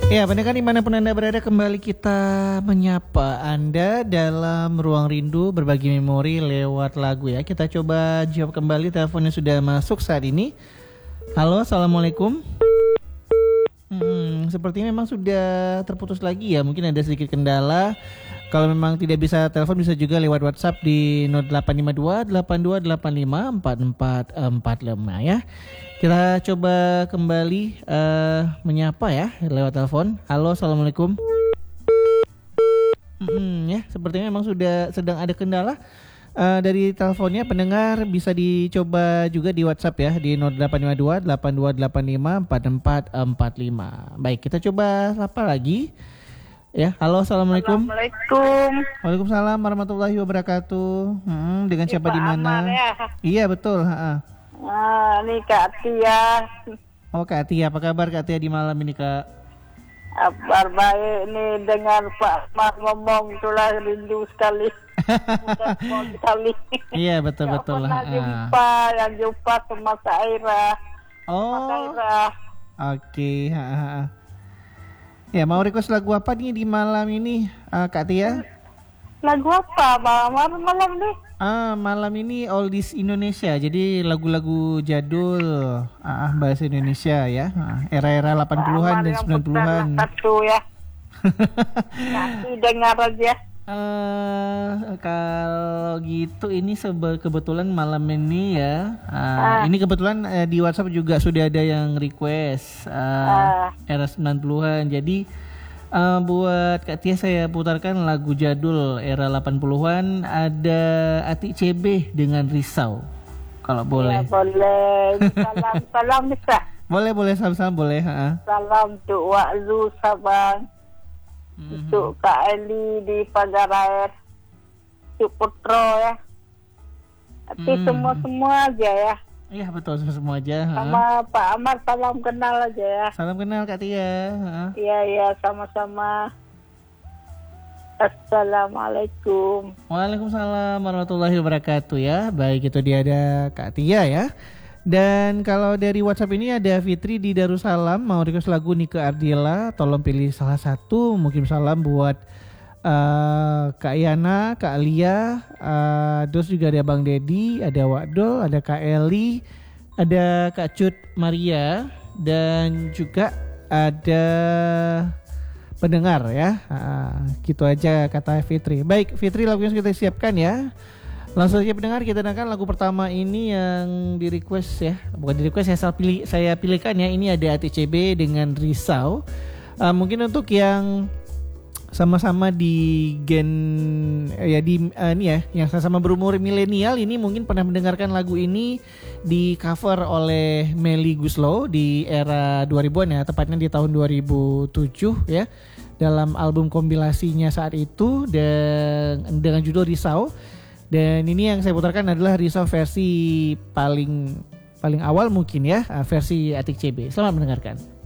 Ya, pendengar dimanapun Anda berada, kembali kita menyapa Anda dalam Ruang Rindu berbagi memori lewat lagu ya. Kita coba jawab kembali, teleponnya sudah masuk saat ini. Halo, Assalamualaikum. Sepertinya memang sudah terputus lagi ya, mungkin ada sedikit kendala. Kalau memang tidak bisa telepon, bisa juga lewat WhatsApp di 0852 8285 4445 ya. Kita coba kembali menyapa ya lewat telepon. Halo, Assalamualaikum. Ya, sepertinya memang sudah sedang ada kendala dari teleponnya. Pendengar bisa dicoba juga di WhatsApp ya di 0852 8285 4445. Baik, kita coba sapa lagi. Ya, halo, Assalamualaikum. Assalamualaikum. Waalaikumsalam warahmatullahi wabarakatuh. Dengan siapa di mana? Ya? Iya, betul, Ini Kak Tia. Oh, Kak Tia, apa kabar Kak Tia di malam ini, Kak? Kabar baik nih, dengar Pak Ahmad ngomong itulah rindu sekali. Sekali. Iya, betul-betul. Yang jumpa sama Saira. Oh. Oke, Ya, mau request lagu apa nih di malam ini, Kak Tia? Lagu apa malam nih? Malam ini Oldies Indonesia. Jadi lagu-lagu jadul bahasa Indonesia ya. Era-era 80-an dan 90-an. Satu ya. Nanti dengar aja. Kalau gitu ini kebetulan malam ini ya. Ini kebetulan di WhatsApp juga sudah ada yang request era 90-an. Jadi buat Kak Tia saya putarkan lagu jadul era 80-an. Ada Atik CB dengan Risau. Kalau boleh. Ya, boleh. Salam bisa. Boleh salam boleh. Salam untuk Wak Zu Sabang. Untuk Kak Eli di Pagar Air, untuk Putro ya. Tapi semua aja ya. Iya, betul, semua aja. Sama Pak Ahmad salam kenal aja ya. Salam kenal Kak Tia. Iya, sama-sama. Assalamualaikum. Waalaikumsalam warahmatullahi wabarakatuh ya. Baik, itu dia ada Kak Tia ya. Dan kalau dari WhatsApp ini ada Fitri di Darussalam, mau request lagu Nika Ardila. Tolong pilih salah satu. Mungkin salam buat Kak Yana, Kak Lia, terus juga ada Bang Dedi, ada Wakdol, ada Kak Eli, ada Kak Cut Maria, dan juga ada pendengar ya. Gitu aja kata Fitri. Baik, Fitri, lagunya sudah kita siapkan ya. Langsung aja pendengar, kita dengarkan lagu pertama ini yang di request ya. Bukan di request, saya pilihkan ya. Ini ada ATCB dengan Risau. Mungkin untuk yang sama-sama di gen ya ini ya, yang sama-sama berumur milenial ini mungkin pernah mendengarkan lagu ini di cover oleh Melly Goeslaw di era 2000-an ya, tepatnya di tahun 2007 ya, dalam album kompilasinya saat itu dan dengan judul Risau. Dan ini yang saya putarkan adalah Risau versi paling awal mungkin ya, versi Atik CB. Selamat mendengarkan.